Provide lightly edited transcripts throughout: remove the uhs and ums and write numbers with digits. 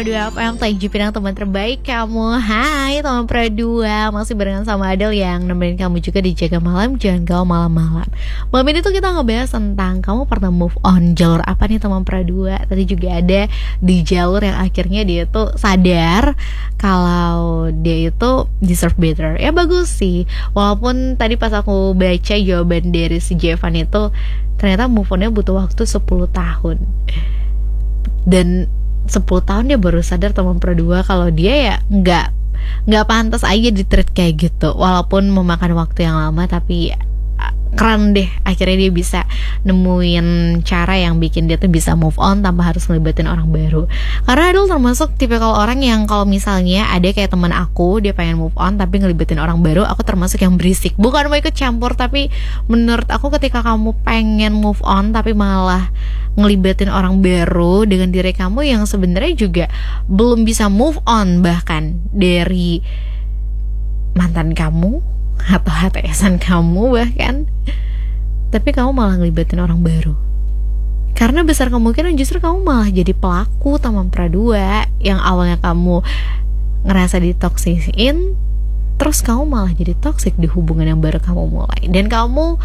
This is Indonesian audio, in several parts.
102 FM Tanjung Pinang, teman terbaik kamu. Hai teman Pradua, masih barengan sama Adel yang nemenin kamu juga di Jaga Malam, jangan galau malam-malam. Malam ini tuh kita ngebahas tentang kamu pernah move on jalur apa nih teman Pradua. Tadi juga ada di jalur yang akhirnya dia tuh sadar kalau dia itu deserve better. Ya bagus sih, walaupun tadi pas aku baca jawaban dari si Jevan itu ternyata move on-nya butuh waktu 10 tahun. Dan 10 tahun dia baru sadar teman Pradua kalau dia ya nggak pantas aja di-treat kayak gitu, walaupun memakan waktu yang lama. Tapi keren deh, akhirnya dia bisa nemuin cara yang bikin dia tuh bisa move on tanpa harus ngelibatin orang baru. Karena Adul termasuk tipikal orang yang kalau misalnya ada kayak teman aku, dia pengen move on tapi ngelibatin orang baru, aku termasuk yang berisik. Bukan mau ikut campur, tapi menurut aku ketika kamu pengen move on tapi malah ngelibatin orang baru dengan diri kamu yang sebenarnya juga belum bisa move on bahkan dari mantan kamu atau HTS-an kamu bahkan, tapi kamu malah ngelibatin orang baru, karena besar kemungkinan justru kamu malah jadi pelaku teman Pradua. Yang awalnya kamu ngerasa ditoksisin, terus kamu malah jadi toksik di hubungan yang baru kamu mulai. Dan kamu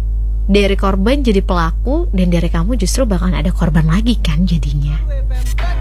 dari korban jadi pelaku, dan dari kamu justru bakal ada korban lagi kan jadinya.